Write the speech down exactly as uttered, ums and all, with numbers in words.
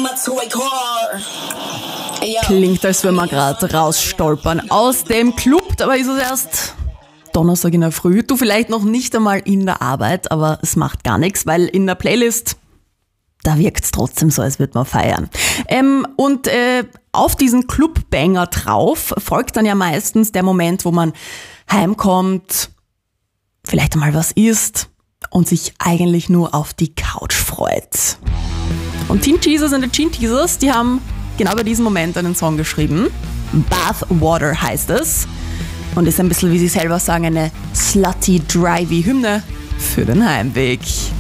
Klingt, als wenn wir gerade rausstolpern aus dem Club, aber ist es erst Donnerstag in der Früh. Du vielleicht noch nicht einmal in der Arbeit, aber es macht gar nichts, weil in der Playlist, da wirkt es trotzdem so, als würde man feiern. Ähm, und äh, auf diesen Clubbanger drauf folgt dann ja meistens der Moment, wo man heimkommt, vielleicht einmal was isst und sich eigentlich nur auf die Couch freut. Und Teen Jesus und the Gene Teasers, die haben genau bei diesem Moment einen Song geschrieben. Bathwater heißt es. Und ist ein bisschen, wie sie selber sagen, eine slutty, drivey Hymne für den Heimweg.